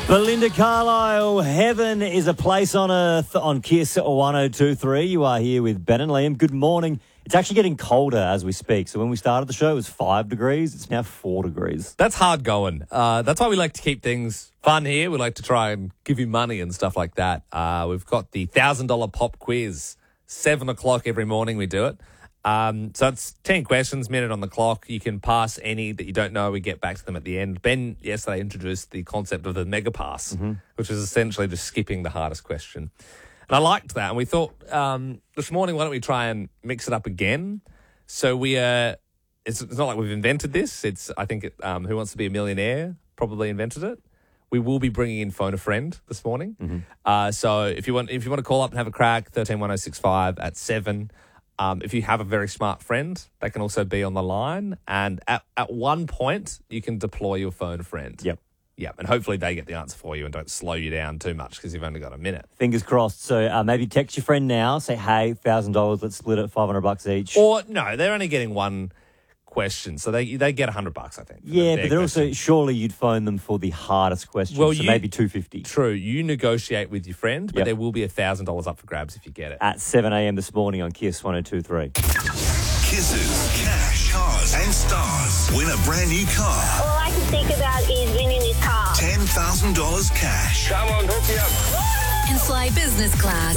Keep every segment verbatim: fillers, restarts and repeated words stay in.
Belinda Carlisle, heaven is a place on earth on Kiss one oh two point three. You are here with Ben and Liam. Good morning. It's actually getting colder as we speak. So when we started the show, it was five degrees. It's now four degrees. That's hard going. Uh, that's why we like to keep things fun here. We like to try and give you money and stuff like that. Uh, we've got the one thousand dollars pop quiz. seven o'clock every morning we do it. Um, so it's ten questions, minute on the clock. You can pass any that you don't know. We get back to them at the end. Ben yesterday introduced the concept of the mega pass, mm-hmm. which is essentially just skipping the hardest question. And I liked that. And we thought um, this morning, why don't we try and mix it up again? So we uh, it's, it's not like we've invented this. It's I think it, um, Who Wants to Be a Millionaire probably invented it. We will be bringing in Phone a Friend this morning. Mm-hmm. Uh, so if you want if you want to call up and have a crack, thirteen one oh six five at seven. Um, if you have a very smart friend, they can also be on the line. And at, at one point, you can deploy your phone friend. Yep. Yep. And hopefully they get the answer for you and don't slow you down too much because you've only got a minute. Fingers crossed. So uh, maybe text your friend now. Say, hey, one thousand dollars. Let's split it, five hundred bucks each. Or, no, they're only getting one question. So they they get one hundred bucks, I think. Yeah, but they're also, surely you'd phone them for the hardest question. Well, so you, maybe two hundred fifty dollars. True. You negotiate with your friend, but yep. there will be one thousand dollars up for grabs if you get it. At seven a.m. this morning on Kiss one oh two point three. Kisses, cash, cars and stars. Win a brand new car. All I can think about is winning this car. ten thousand dollars cash. Come on, hook me up. And fly business class.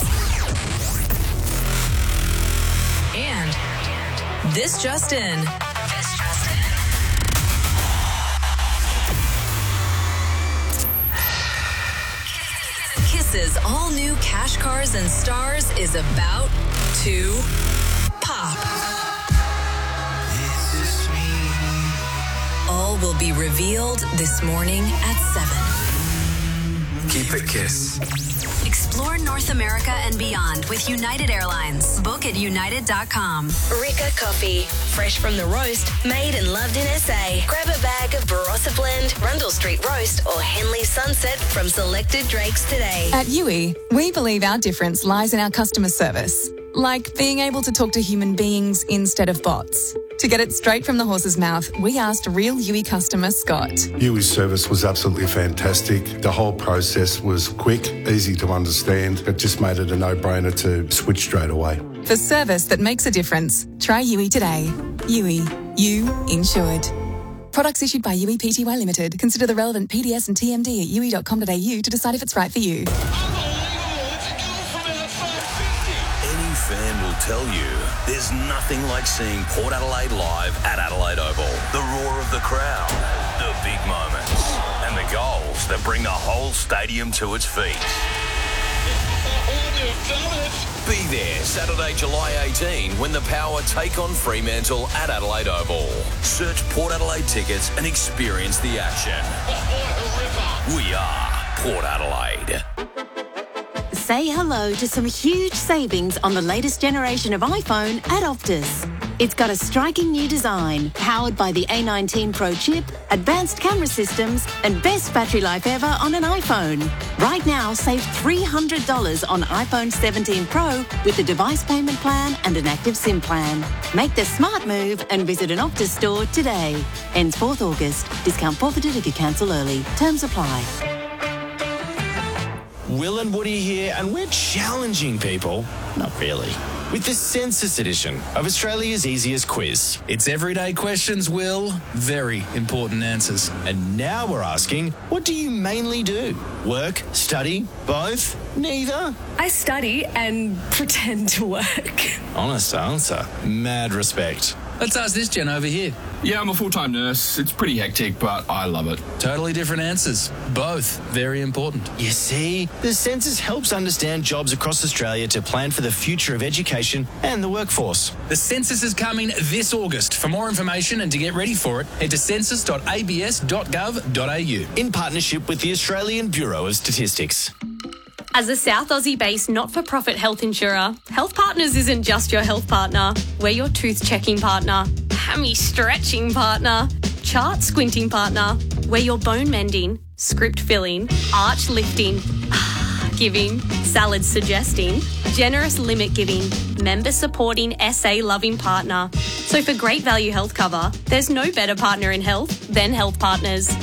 And this just in. This just in. Kiss's all-new Cash Cars and Stars is about to pop. All will be revealed this morning at seven. Keep it Kiss. Explore North America and beyond with United Airlines. Book at united dot com. Rika Coffee. Fresh from the roast, made and loved in S A. Grab a bag of Barossa Blend, Rundle Street Roast, or Henley Sunset from selected drakes today. At U I, we believe our difference lies in our customer service. Like being able to talk to human beings instead of bots. To get it straight from the horse's mouth, we asked real U I customer Scott. U I's service was absolutely fantastic. The whole process was quick, easy to understand. It just made it a no-brainer to switch straight away. For service that makes a difference, try U I today. U I, you insured. Products issued by U I Pty Limited. Consider the relevant P D S and T M D at u i dot com dot a u to decide if it's right for you. Fan will tell you there's nothing like seeing Port Adelaide live at Adelaide Oval. The roar of the crowd, the big moments, and the goals that bring the whole stadium to its feet. Be there Saturday, July eighteenth when the Power take on Fremantle at Adelaide Oval. Search Port Adelaide tickets and experience the action. We are Port Adelaide. Say hello to some huge savings on the latest generation of iPhone at Optus. It's got a striking new design, powered by the A nineteen Pro chip, advanced camera systems, and best battery life ever on an iPhone. Right now, save three hundred dollars on iPhone seventeen Pro with a device payment plan and an active SIM plan. Make the smart move and visit an Optus store today. Ends fourth August. Discount forfeited if you cancel early. Terms apply. Will and Woody here, and we're challenging people, not really, with the Census edition of Australia's easiest quiz. It's everyday questions, Will, very important answers. And now we're asking, what do you mainly do? Work, study, both, neither? I study and pretend to work. Honest answer. Mad respect. Let's ask this Jen over here. Yeah, I'm a full-time nurse. It's pretty hectic, but I love it. Totally different answers. Both very important. You see, the census helps understand jobs across Australia to plan for the future of education and the workforce. The census is coming this August. For more information and to get ready for it, head to census dot a b s dot gov dot a u. In partnership with the Australian Bureau of Statistics. As a South Aussie-based not-for-profit health insurer, Health Partners isn't just your health partner. We're your tooth-checking partner, hammy-stretching partner, chart-squinting partner. We're your bone-mending, script-filling, arch-lifting, giving, salad-suggesting, generous limit-giving, member-supporting, S A-loving partner. So for great value health cover, there's no better partner in health than Health Partners.